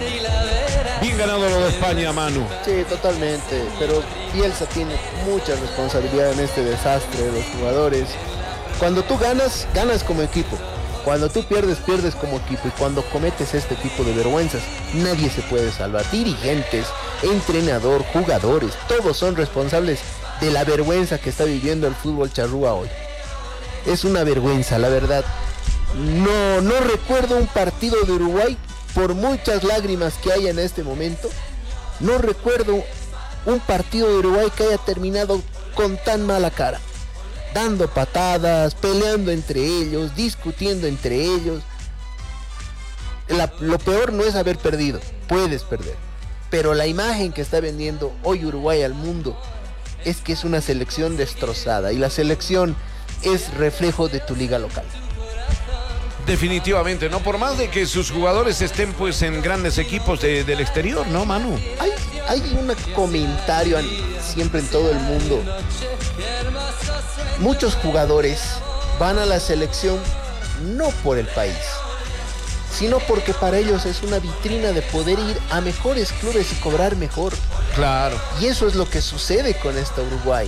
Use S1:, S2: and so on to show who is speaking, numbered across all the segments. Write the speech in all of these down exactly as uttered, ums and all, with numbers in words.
S1: Bien ganado lo de España, Manu.
S2: Sí, totalmente, pero Bielsa tiene mucha responsabilidad en este desastre de los jugadores. Cuando tú ganas, ganas como equipo. Cuando tú pierdes, pierdes como equipo. Y cuando cometes este tipo de vergüenzas, nadie se puede salvar. Dirigentes, entrenador, jugadores, todos son responsables de la vergüenza que está viviendo el fútbol charrúa hoy. Es una vergüenza, la verdad. No, no recuerdo un partido de Uruguay, por muchas lágrimas que haya en este momento, no recuerdo un partido de Uruguay que haya terminado con tan mala cara. Dando patadas, peleando entre ellos, discutiendo entre ellos. La, lo peor no es haber perdido, puedes perder. Pero la imagen que está vendiendo hoy Uruguay al mundo es que es una selección destrozada. Y la selección es reflejo de tu liga local.
S1: Definitivamente, ¿no? Por más de que sus jugadores estén pues en grandes equipos de, del exterior, ¿no, Manu?
S2: Hay, hay un comentario siempre en todo el mundo. Muchos jugadores van a la selección no por el país, sino porque para ellos es una vitrina de poder ir a mejores clubes y cobrar mejor.
S1: Claro.
S2: Y eso es lo que sucede con esta Uruguay.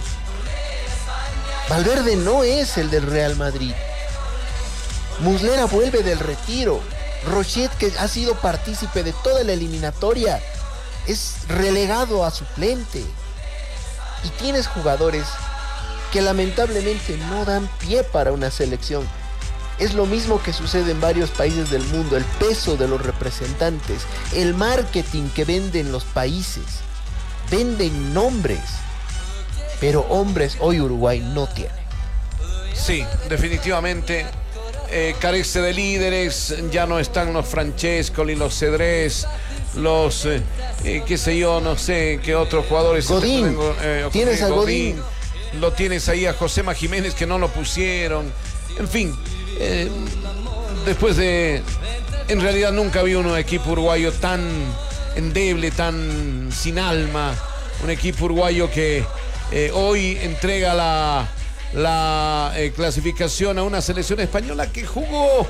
S2: Valverde no es el del Real Madrid. Muslera vuelve del retiro. Rochet, que ha sido partícipe de toda la eliminatoria, es relegado a suplente. Y tienes jugadores que lamentablemente no dan pie para una selección. Es lo mismo que sucede en varios países del mundo. El peso de los representantes, el marketing que venden los países, venden nombres, pero hombres hoy Uruguay no tiene.
S1: Sí, definitivamente. Eh, carece de líderes, ya no están los Francesco ni los Cedrés, los, eh, eh, qué sé yo, no sé, qué otros jugadores.
S2: Godín,
S1: eh,
S2: tienes a Godín.
S1: Godín. Lo tienes ahí a Josema Jiménez, que no lo pusieron. En fin, eh, después de... En realidad nunca vi un equipo uruguayo tan endeble, tan sin alma. Un equipo uruguayo que eh, hoy entrega la... la eh, clasificación a una selección española que jugó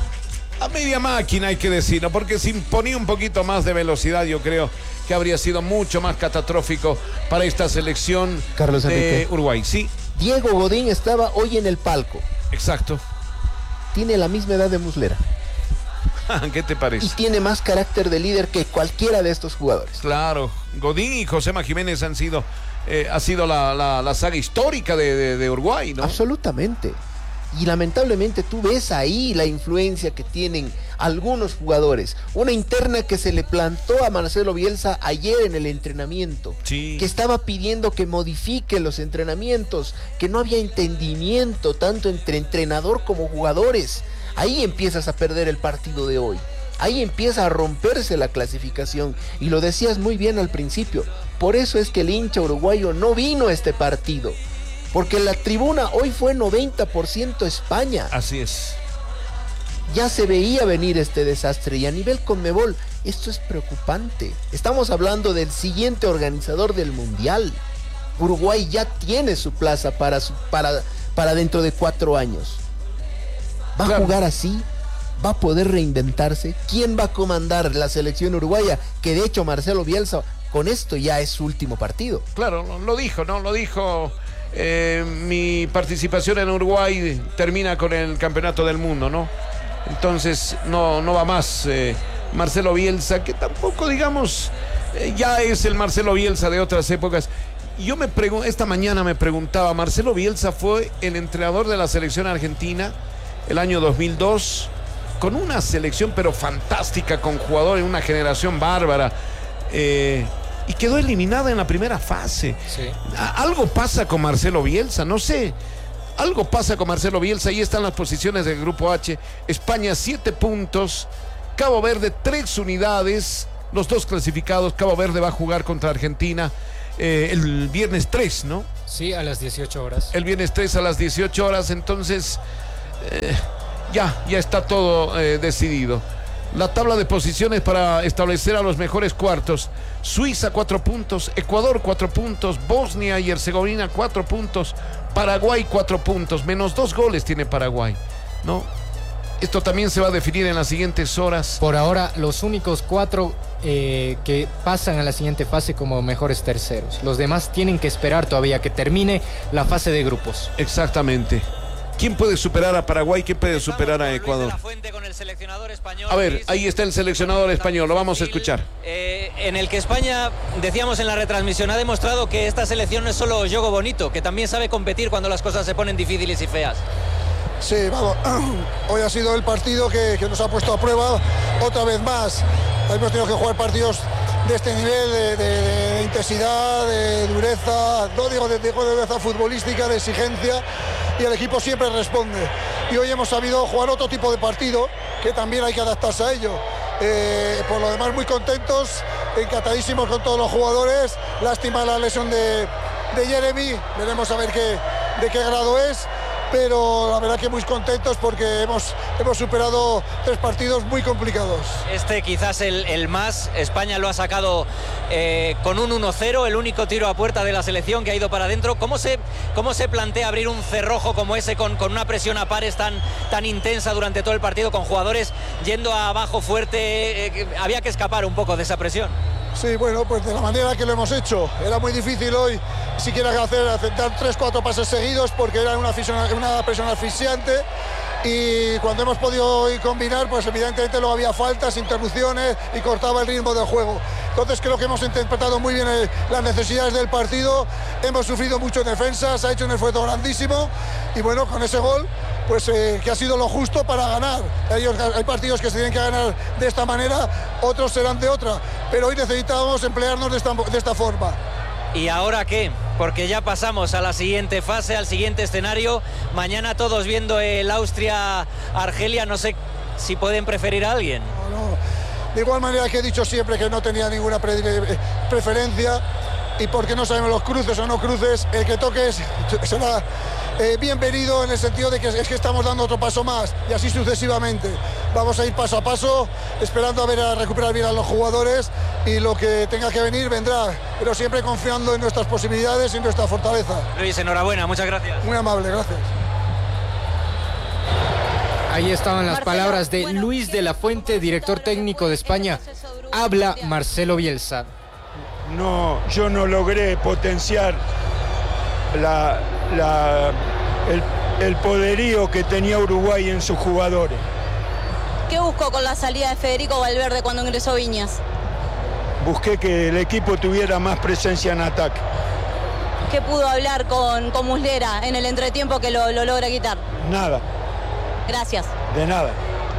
S1: a media máquina, hay que decirlo, porque si imponía un poquito más de velocidad, yo creo que habría sido mucho más catastrófico para esta selección
S2: Carlos
S1: de
S2: Enrique.
S1: Uruguay. Sí.
S2: Diego Godín estaba hoy en el palco.
S1: Exacto.
S2: Tiene la misma edad de Muslera.
S1: ¿Qué te parece?
S2: Y tiene más carácter de líder que cualquiera de estos jugadores.
S1: Claro, Godín y Josema Jiménez han sido, eh, ha sido la, la, la saga histórica de, de, de Uruguay, ¿no?
S2: Absolutamente. Y lamentablemente tú ves ahí la influencia que tienen algunos jugadores. Una interna que se le plantó a Marcelo Bielsa ayer en el entrenamiento.
S1: Sí.
S2: Que estaba pidiendo que modifique los entrenamientos, que no había entendimiento tanto entre entrenador como jugadores. Ahí empiezas a perder el partido de hoy. Ahí empieza a romperse la clasificación. Y lo decías muy bien al principio. Por eso es que el hincha uruguayo no vino a este partido. Porque la tribuna hoy fue noventa por ciento España.
S1: Así es.
S2: Ya se veía venir este desastre. Y a nivel Conmebol, esto es preocupante. Estamos hablando del siguiente organizador del Mundial. Uruguay ya tiene su plaza para, su, para, para dentro de cuatro años. ¿Va a
S1: Claro.
S2: jugar así? ¿Va a poder reinventarse? ¿Quién va a comandar la selección uruguaya? Que de hecho Marcelo Bielsa con esto ya es su último partido.
S1: Claro, lo dijo, ¿no? Lo dijo. Eh, mi participación en Uruguay termina con el campeonato del mundo, ¿no? Entonces no, no va más eh, Marcelo Bielsa, que tampoco, digamos, eh, ya es el Marcelo Bielsa de otras épocas. Yo me pregunto, esta mañana me preguntaba, Marcelo Bielsa fue el entrenador de la selección argentina el año dos mil dos, con una selección pero fantástica, con jugadores, una generación bárbara, eh, y quedó eliminada en la primera fase.
S3: Sí.
S1: Algo pasa con Marcelo Bielsa, no sé. Algo pasa con Marcelo Bielsa. Ahí están las posiciones del grupo H. España siete puntos, Cabo Verde tres unidades, los dos clasificados. Cabo Verde va a jugar contra Argentina eh, el viernes tres, ¿no?
S3: Sí, a las dieciocho horas.
S1: El viernes tres a las dieciocho horas, entonces eh, ya, ya está todo eh, decidido. La tabla de posiciones para establecer a los mejores cuartos: Suiza cuatro puntos, Ecuador cuatro puntos, Bosnia y Herzegovina cuatro puntos, Paraguay cuatro puntos, menos dos goles tiene Paraguay, ¿no? Esto también se va a definir en las siguientes horas.
S3: Por ahora, los únicos cuatro eh, que pasan a la siguiente fase como mejores terceros. Los demás tienen que esperar todavía que termine la fase de grupos.
S1: Exactamente. ¿Quién puede superar a Paraguay? ¿Quién puede superar a Ecuador? A ver, ahí está el seleccionador español, lo vamos a escuchar.
S4: Eh, en el que España, decíamos en la retransmisión, ha demostrado que esta selección no es solo juego bonito, que también sabe competir cuando las cosas se ponen difíciles y feas.
S5: Sí, vamos, hoy ha sido el partido que, que nos ha puesto a prueba otra vez más. Hemos tenido que jugar partidos de este nivel, de, de, de intensidad, de dureza, no digo de, de dureza futbolística, de exigencia, y el equipo siempre responde. Y hoy hemos sabido jugar otro tipo de partido, que también hay que adaptarse a ello. Eh, por lo demás, muy contentos, encantadísimos con todos los jugadores. Lástima la lesión de, de Jeremy, veremos a ver qué, de qué grado es. Pero la verdad que muy contentos porque hemos, hemos superado tres partidos muy complicados.
S4: Este quizás el, el más, España lo ha sacado eh, con un uno cero, el único tiro a puerta de la selección que ha ido para adentro. ¿Cómo se, cómo se plantea abrir un cerrojo como ese con, con una presión a pares tan, tan intensa durante todo el partido, con jugadores yendo abajo fuerte? Eh, había que escapar un poco de esa presión.
S5: Sí, bueno, pues de la manera que lo hemos hecho. Era muy difícil hoy siquiera hacer, aceptar tres, cuatro pases seguidos porque era una, una presión asfixiante, y cuando hemos podido hoy combinar, pues evidentemente luego había faltas, interrupciones y cortaba el ritmo del juego. Entonces creo que hemos interpretado muy bien el, las necesidades del partido, hemos sufrido mucho en defensa, se ha hecho un esfuerzo grandísimo, y bueno, con ese gol, pues eh, que ha sido lo justo para ganar. Hay, hay partidos que se tienen que ganar de esta manera, otros serán de otra, pero hoy necesitábamos emplearnos de esta, de esta forma.
S4: ¿Y ahora qué? Porque ya pasamos a la siguiente fase, al siguiente escenario. Mañana todos viendo el Austria-Argelia, no sé si pueden preferir a alguien.
S5: No, no. De igual manera que he dicho siempre que no tenía ninguna pre preferencia, y porque no sabemos los cruces o no cruces, el que toque será eh, bienvenido, en el sentido de que es que estamos dando otro paso más, y así sucesivamente. Vamos a ir paso a paso, esperando a ver a recuperar bien a los jugadores, y lo que tenga que venir vendrá, pero siempre confiando en nuestras posibilidades y en nuestra fortaleza.
S4: Luis, enhorabuena, muchas gracias.
S5: Muy amable, gracias.
S3: Ahí estaban las palabras de Luis de la Fuente, director técnico de España. Habla Marcelo Bielsa.
S6: No, yo no logré potenciar la, la, el, el poderío que tenía Uruguay en sus jugadores.
S7: ¿Qué buscó con la salida de Federico Valverde cuando ingresó Viñas?
S6: Busqué que el equipo tuviera más presencia en ataque.
S7: ¿Qué pudo hablar con, con Muslera en el entretiempo que lo, lo logra quitar?
S6: Nada.
S7: Gracias.
S6: De nada.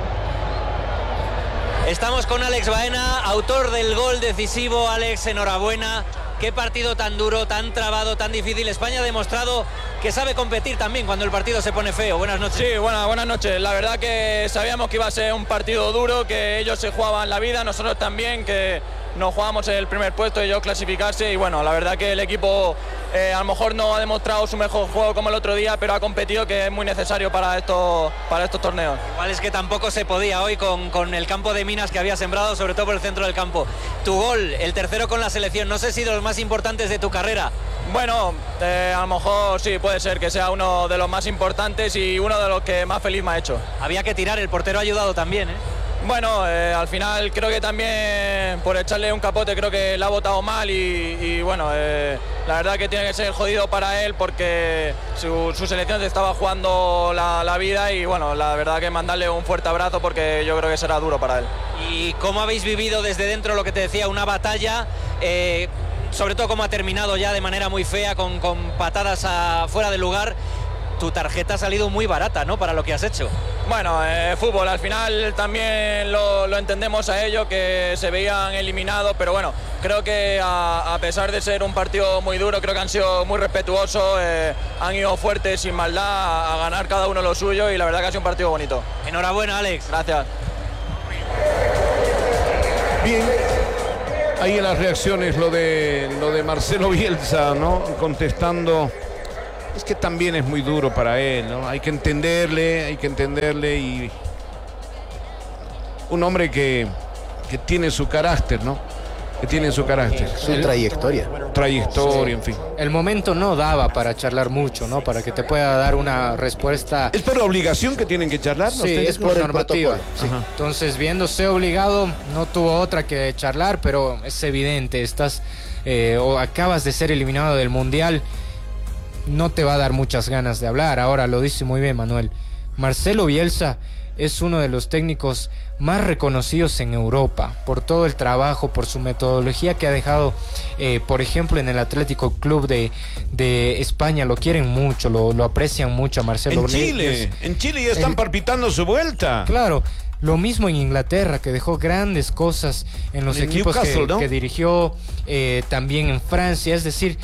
S4: Estamos con Alex Baena, autor del gol decisivo. Alex, enhorabuena. Qué partido tan duro, tan trabado, tan difícil. España ha demostrado que sabe competir también cuando el partido se pone feo. Buenas noches.
S8: Sí, buena, buenas noches. La verdad que sabíamos que iba a ser un partido duro, que ellos se jugaban la vida, nosotros también, que nos jugábamos el primer puesto y ellos clasificarse. Y bueno, la verdad que el equipo eh, a lo mejor no ha demostrado su mejor juego como el otro día, pero ha competido, que es muy necesario para estos, para estos torneos.
S4: Igual es que tampoco se podía hoy con, con el campo de minas que había sembrado, sobre todo por el centro del campo. Tu gol, el tercero con la selección, no sé si de los más importantes de tu carrera.
S8: Bueno, eh, a lo mejor sí, puede ser que sea uno de los más importantes y uno de los que más feliz me ha hecho.
S4: Había que tirar, el portero ha ayudado también, ¿eh?
S8: Bueno, eh, al final creo que también por echarle un capote creo que la ha botado mal, y, y bueno, eh, la verdad que tiene que ser jodido para él porque su, su selección se estaba jugando la, la vida, y bueno, la verdad que mandarle un fuerte abrazo porque yo creo que será duro para él.
S4: ¿Y cómo habéis vivido desde dentro lo que te decía, una batalla? Eh, sobre todo cómo ha terminado ya de manera muy fea, con, con patadas a, fuera de lugar. Tu tarjeta ha salido muy barata, ¿no?, para lo que has hecho.
S8: Bueno, eh, fútbol, al final también lo, lo entendemos a ellos, que se veían eliminados, pero bueno, creo que a, a pesar de ser un partido muy duro, creo que han sido muy respetuosos, eh, han ido fuertes, sin maldad, a, a ganar cada uno lo suyo, y la verdad que ha sido un partido bonito.
S4: Enhorabuena, Alex.
S8: Gracias.
S1: Bien, ahí en las reacciones lo de, lo de Marcelo Bielsa, ¿no?, contestando. Es que también es muy duro para él, ¿no? Hay que entenderle, hay que entenderle, y un hombre que, que tiene su carácter, ¿no? que tienen su carácter.
S2: Su el, trayectoria.
S1: Trayectoria, sí. En fin.
S3: El momento no daba para charlar mucho, ¿no? Para que te pueda dar una respuesta.
S1: ¿Es por obligación que tienen que charlar?
S3: Sí, es por, por normativa. Sí. Entonces, viéndose obligado, no tuvo otra que charlar, pero es evidente, estás eh, o acabas de ser eliminado del Mundial, no te va a dar muchas ganas de hablar. Ahora, lo dice muy bien Manuel, Marcelo Bielsa es uno de los técnicos más reconocidos en Europa por todo el trabajo, por su metodología que ha dejado, eh, por ejemplo, en el Atlético Club de, de España. Lo quieren mucho, lo, lo aprecian mucho a Marcelo.
S1: En Chile, en Chile ya están el, palpitando su vuelta.
S3: Claro, lo mismo en Inglaterra, que dejó grandes cosas en los en equipos Newcastle, que, ¿no? que dirigió, eh, también en Francia. Es decir,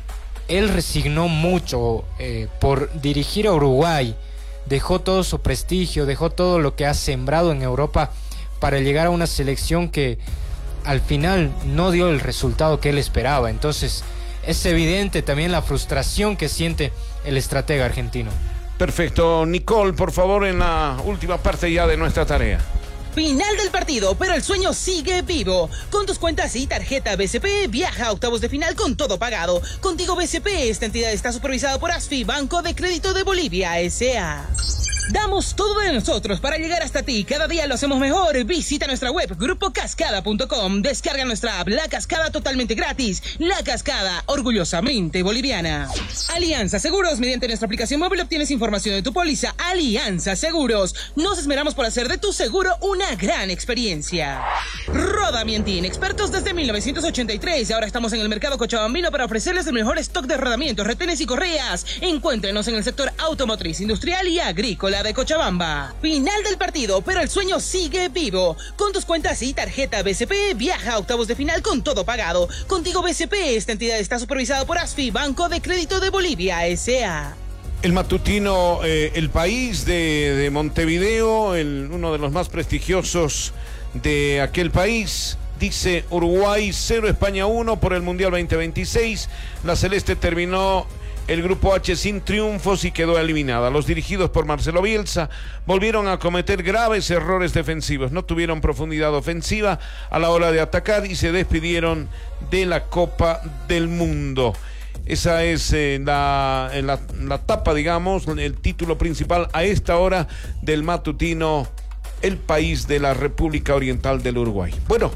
S3: él resignó mucho eh, por dirigir a Uruguay. Dejó todo su prestigio, dejó todo lo que ha sembrado en Europa para llegar a una selección que al final no dio el resultado que él esperaba. Entonces es evidente también la frustración que siente el estratega argentino.
S1: Perfecto. Nicole, por favor, en la última parte ya de nuestra tarea.
S9: Final del partido, pero el sueño sigue vivo. Con tus cuentas y tarjeta B C P, viaja a octavos de final con todo pagado. Contigo B C P, esta entidad está supervisada por ASFI, Banco de Crédito de Bolivia, S A Damos todo de nosotros para llegar hasta ti. Cada día lo hacemos mejor. Visita nuestra web grupo cascada punto com. Descarga nuestra app La Cascada totalmente gratis. La Cascada, orgullosamente boliviana. Alianza Seguros. Mediante nuestra aplicación móvil obtienes información de tu póliza. Alianza Seguros. Nos esmeramos por hacer de tu seguro una gran experiencia. Rodamientín. Expertos desde mil novecientos ochenta y tres. Ahora estamos en el mercado cochabambino para ofrecerles el mejor stock de rodamientos, retenes y correas. Encuéntrenos en el sector automotriz, industrial y agrícola de Cochabamba. Final del partido, pero el sueño sigue vivo. Con tus cuentas y tarjeta B C P, viaja a octavos de final con todo pagado. Contigo B C P, esta entidad está supervisada por ASFI, Banco de Crédito de Bolivia, S A
S1: El matutino eh, El País de, de Montevideo, el, uno de los más prestigiosos de aquel país, dice Uruguay cero, España uno por el Mundial veinte veintiséis. La Celeste terminó el grupo H sin triunfos y quedó eliminada. Los dirigidos por Marcelo Bielsa volvieron a cometer graves errores defensivos. No tuvieron profundidad ofensiva a la hora de atacar y se despidieron de la Copa del Mundo. Esa es eh, la, la, la tapa, digamos, el título principal a esta hora del matutino El País de la República Oriental del Uruguay. Bueno,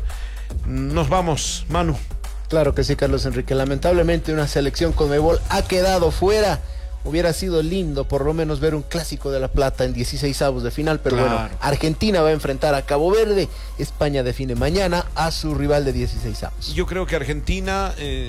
S1: nos vamos, Manu.
S2: Claro que sí, Carlos Enrique. Lamentablemente una selección Conmebol ha quedado fuera. Hubiera sido lindo por lo menos ver un clásico de La Plata en dieciseisavos de final, pero claro. Bueno, Argentina va a enfrentar a Cabo Verde. España define mañana a su rival de dieciseisavos.
S1: Yo creo que Argentina eh,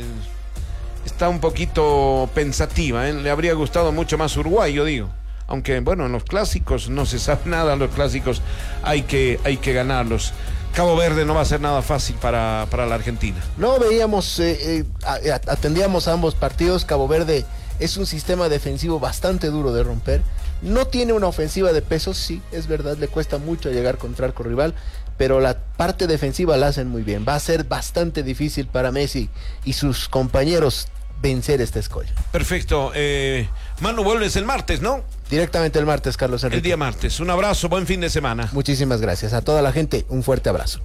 S1: está un poquito pensativa, ¿eh? Le habría gustado mucho más Uruguay, yo digo. Aunque, bueno, en los clásicos no se sabe nada, los clásicos hay que, hay que ganarlos. Cabo Verde no va a ser nada fácil para, para la Argentina.
S2: No veíamos, eh, eh, atendíamos a ambos partidos. Cabo Verde es un sistema defensivo bastante duro de romper. No tiene una ofensiva de peso, sí, es verdad, le cuesta mucho llegar contra arco rival, pero la parte defensiva la hacen muy bien. Va a ser bastante difícil para Messi y sus compañeros vencer esta escolta.
S1: Perfecto. Eh, Manu, vuelves el martes, ¿no?
S2: Directamente el martes, Carlos Enrique.
S1: El día martes. Un abrazo, buen fin de semana.
S2: Muchísimas gracias. A toda la gente, un fuerte abrazo.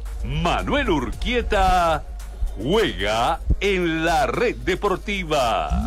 S10: Manuel Urquieta juega en la Red Deportiva.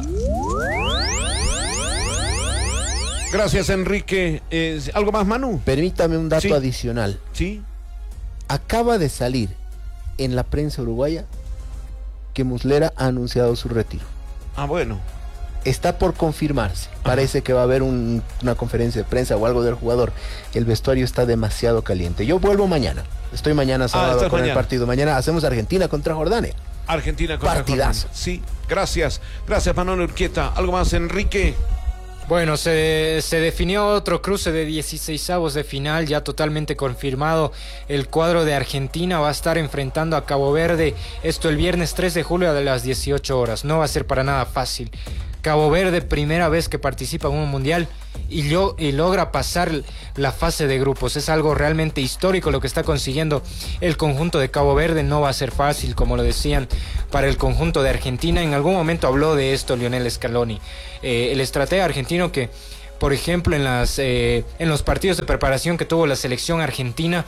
S1: Gracias, Enrique. Eh, ¿Algo más, Manu?
S2: Permítame un dato
S1: sí.
S2: adicional.
S1: Sí.
S2: Acaba de salir en la prensa uruguaya que Muslera ha anunciado su retiro.
S1: Ah, bueno.
S2: Está por confirmarse. Ajá. Parece que va a haber un, una conferencia de prensa o algo del jugador. El vestuario está demasiado caliente. Yo vuelvo mañana. Estoy mañana sábado ah, con mañana. el partido. Mañana hacemos Argentina contra Jordania.
S1: Argentina contra
S2: Partidazo.
S1: Jordania. Sí, gracias. Gracias, Manuel Urquieta. ¿Algo más, Enrique?
S3: Bueno, se, se definió otro cruce de dieciseisavos de final, ya totalmente confirmado. El cuadro de Argentina va a estar enfrentando a Cabo Verde, esto el viernes tres de julio a las dieciocho horas. No va a ser para nada fácil. Cabo Verde, primera vez que participa en un mundial y, yo, y logra pasar la fase de grupos. Es algo realmente histórico lo que está consiguiendo el conjunto de Cabo Verde. No va a ser fácil, como lo decían, para el conjunto de Argentina. En algún momento habló de esto Lionel Scaloni, eh, el estratega argentino que, por ejemplo, en, las, eh, en los partidos de preparación que tuvo la selección argentina,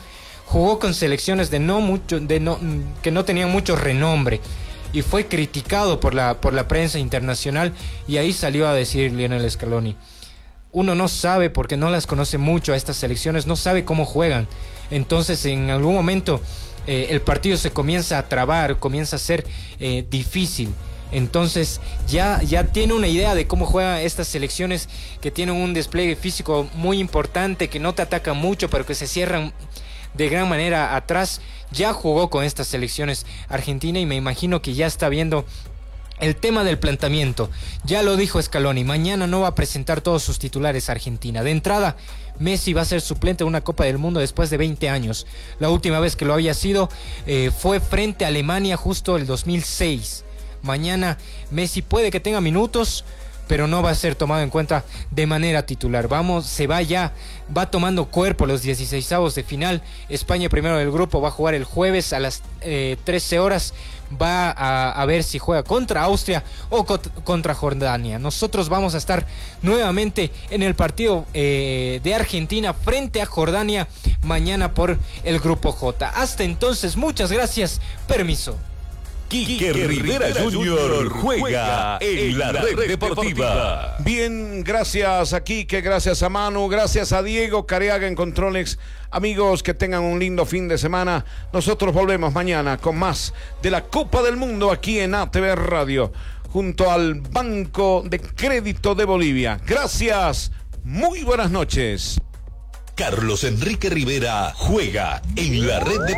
S3: jugó con selecciones de no mucho, de no, que no tenían mucho renombre, y fue criticado por la, por la prensa internacional, y ahí salió a decir Lionel Scaloni: uno no sabe, porque no las conoce mucho a estas selecciones, no sabe cómo juegan. Entonces en algún momento eh, el partido se comienza a trabar, comienza a ser eh, difícil. Entonces ya, ya tiene una idea de cómo juegan estas selecciones, que tienen un despliegue físico muy importante, que no te atacan mucho, pero que se cierran de gran manera atrás. Ya jugó con estas selecciones Argentina, y me imagino que ya está viendo el tema del planteamiento. Ya lo dijo Scaloni: mañana no va a presentar todos sus titulares a Argentina. De entrada, Messi va a ser suplente de una Copa del Mundo después de veinte años. La última vez que lo había sido eh, fue frente a Alemania, justo el dos mil seis. Mañana Messi puede que tenga minutos, pero no va a ser tomado en cuenta de manera titular. Vamos, se va ya, va tomando cuerpo los dieciseisavos de final. España, primero del grupo, va a jugar el jueves a las eh, trece horas. Va a, a ver si juega contra Austria o co contra Jordania. Nosotros vamos a estar nuevamente en el partido eh, de Argentina frente a Jordania mañana por el grupo J. Hasta entonces, muchas gracias. Permiso.
S10: Quique Rivera junior juega en la red deportiva.
S1: Bien, gracias a Quique, gracias a Manu, gracias a Diego Careaga en Controles. Amigos, que tengan un lindo fin de semana. Nosotros volvemos mañana con más de la Copa del Mundo aquí en A T V Radio, junto al Banco de Crédito de Bolivia. Gracias, muy buenas noches.
S10: Carlos Enrique Rivera juega en la red deportiva.